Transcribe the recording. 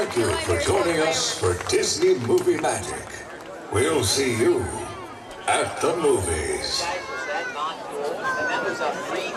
Thank you for joining us for Disney Movie Magic. We'll see you at the movies. Guys, was that not cool? And that was a free